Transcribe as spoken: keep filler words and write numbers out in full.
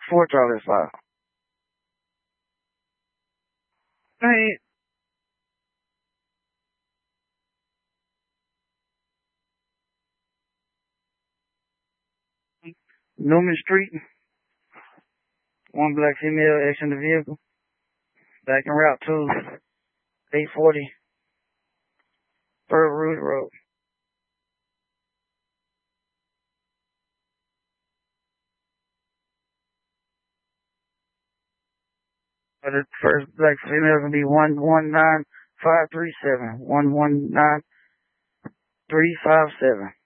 four Charlie five. Hey, Newman Street. One black female exiting the vehicle. Back in Route two. eight forty. Third Rouge Road. Uh, The first black female gonna be one one nine five three seven. One one nine three five seven.